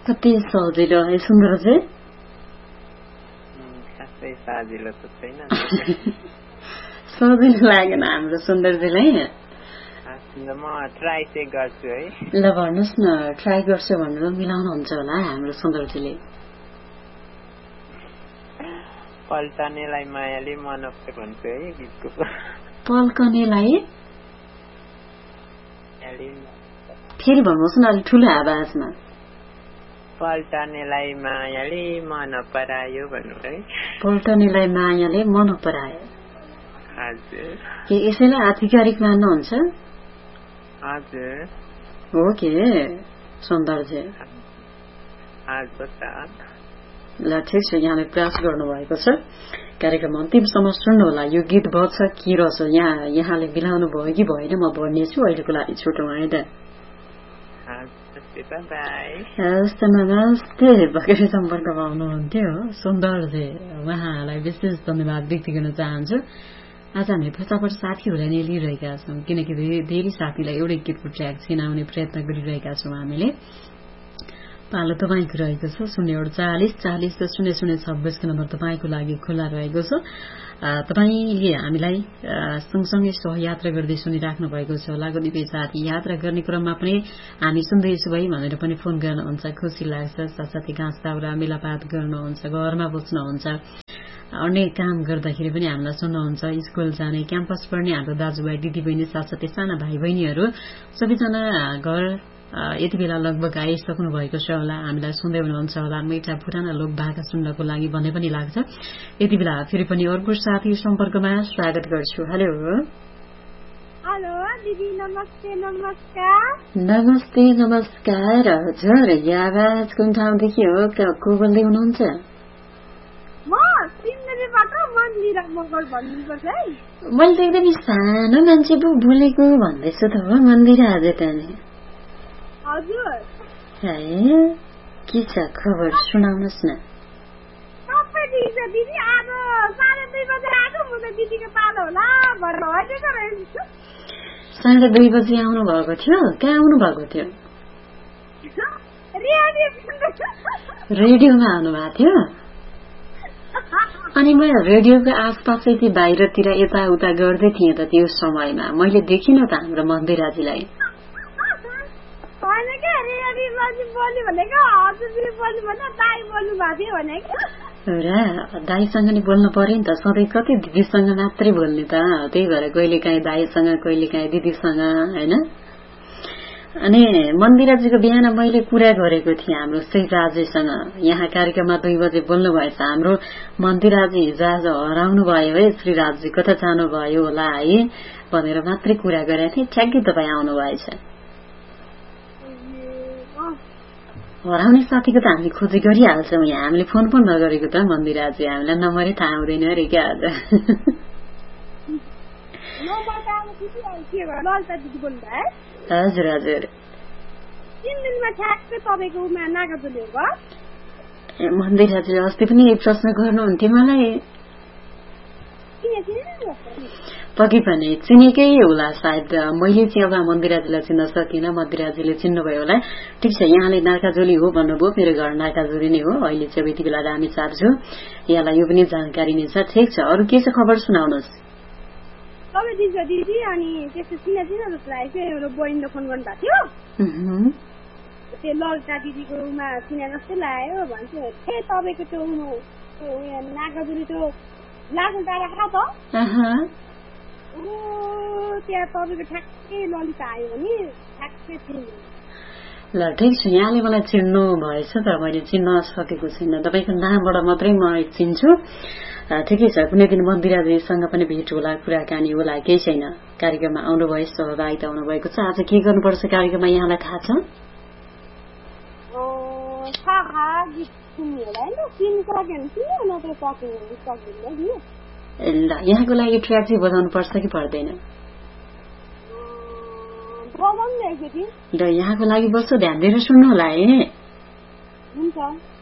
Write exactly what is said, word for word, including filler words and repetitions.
कति सजिलो है सुन्दर चाहिँ खासै सजिलो त छैन सजिलो लागेन हाम्रो सुन्दरजीलाई म ट्राई चाहिँ गर्छु है ल भन्नुहोस् न ट्राई गर्छु भनेर मिलाउनुहुन्छ होला हाम्रो सुन्दरजीले पल्टनेलाई मायाले मनप्से भन्छु है गीतको पल्कनेलाई फेरि भन्नुहोस् न अलिक ठुलो आवाजमा पल्टनेलाई मायाले मन परायो भन्नु है पल्टनेलाई मायाले मन परायो हजुर के यसैलाई आधिकारिक मान्नुहुन्छ हजुर हो के सुन्दरजी हजुर ल ठिक छ यहाँले प्रयास गर्नुभएको छ कार्यक्रम अन्तिमसम्म सुन्नु होला यो गीत बज्छ के रहेछ यहाँ यहाँले मिलाउनु भयो कि भएन म भन्नेछु अहिलेको लागि छुटौँ है त हस् नमस्ते भर्खरै सम्पर्कमा आउनुहुन्थ्यो सुन्दरजी उहाँलाई विशेष धन्यवाद व्यक्त गर्न चाहन्छु आज हामी फटाफट साथीहरूलाई नै लिइरहेका छौँ किनकि धेरै साथीलाई एउटै गीतको ट्र्याक छिनाउने प्रयत्न गरिरहेका छौँ हामीले पालो तपाईँको रहेको छ शून्य अडचालिस चालिस शून्य शून्य छब्बीसको नम्बर तपाईँको लागि खुल्ला रहेको छ तपाईँले हामीलाई सँगसँगै सहयात्रा गर्दै सुनिराख्नु भएको छ होला कतिपय साथी यात्रा गर्ने क्रममा पनि हामी सुन्दैछु भाइ भनेर पनि फोन गर्नुहुन्छ खुसी लाग्छ साथसाथै घाँस दाउरा मेलापात गर्नुहुन्छ घरमा बस्नुहुन्छ अन्य काम गर्दाखेरि पनि हामीलाई सुन्नुहुन्छ स्कुल जाने क्याम्पस पढ्ने हाम्रो दाजुभाइ दिदीबहिनी साथसाथै साना भाइ बहिनीहरू सबैजना घर यति बेला लगभग आइसक्नु भएको छ होला हामीलाई सुन्दै हुनुहुन्छ होला मिठा पुराना लोक भाका सुन्नको लागि भन्ने पनि लाग्छ यति बेला फेरि पनि अर्को साथी सम्पर्कमा स्वागत गर्छु हेलो हेलो दिदी नमस्ते नमस्कार नमस्ते नमस्कार हजुर यो आवाज कुन ठाउँदेखि हो को बोल्दै हुनुहुन्छ मैले त एकदमै सानो मान्छे पो बोलेको भन्दैछु त हो मन्दिर आज त नि के छ खबर सुनाउनुहोस् न साढे दुई बजी आउनु भएको थियो कहाँ आउनु भएको थियो रेडियोमा आउनु भएको थियो अनि म रेडियोको आसपास बाहिरतिर यताउता गर्दै थिएँ त त्यो समयमा मैले देखिन त हाम्रो मन्दिराजीलाई दाईसँग नि बोल्नु पर्यो नि त सधैँ कति दिदीसँग मात्रै बोल्ने त त्यही भएर कहिले काहीँ दाईसँग कहिले काहीँ दिदीसँग होइन अनि मन्दिराजीको बिहान मैले कुरा गरेको थिएँ हाम्रो श्री राजेसँग यहाँ कार्यक्रममा दुई बजे बोल्नु भएछ हाम्रो मन्दिराजी हिजो आज हराउनु भयो है श्री राजी कता जानु भयो होला है भनेर मात्रै कुरा गरेको थिएँ ठ्याक्कै तपाईँ आउनु भएछ हराउने साथीको त हामी खोजी गरिहाल्छौँ यहाँ हामीले फोन पनि नगरेको त मन्दिराजी हामीलाई नम्बरै थाहा हुँदैन अरे क्या आज हजुर हजुर मन्दिराजीले अस्ति पनि यही प्रश्न गर्नुहुन्थ्यो मलाई पक्कै पनि चिनेकै होला सायद मैले चाहिँ अब मन्दिराजीलाई चिन्न सकिनँ मन्दिराजीले चिन्नुभयो होला ठिक छ यहाँले नाकाजोली हो भन्नुभयो मेरो घर नाकाजोली नै हो अहिले चाहिँ यति बेला हामी चार्छु यहाँलाई यो पनि जानकारी नै छ ठिक छ अरू के छ खबर सुनाउनुहोस् दिदी अनि त्यस्तो चिना चिना जस्तो लाग्यो चाहिँ एउटा बहिनीले फोन गर्नु भएको थियो त्यो ललिता दिदीको उमा चिना जस्तै लाग्यो भन्छु ए तपाईँको त्यो नागाजुली त्यो लाखुल डाँडा कहाँ त त्यहाँ तपाईँको ठ्याक्कै ललिता आयो भने ठ्याक्कै चिन्नु ल ठिक छ यहाँले मलाई चिन्नु भएछ त मैले चिन्न सकेको छुइनँ तपाईँको नामबाट मात्रै म चिन्छु ठिकै छ कुनै दिन मन्दिराजीसँग पनि भेट होला कुराकानी होला केही छैन कार्यक्रममा आउनुभयो सहभागिता हुनुभएको छ आज के गर्नुपर्छ कार्यक्रममा यहाँलाई थाहा छ ल यहाँको लागि ट्र्याक चाहिँ बजाउनु पर्छ कि पर्दैन ल यहाँको लागि बस्छु ध्यान दिएर सुन्नु होला है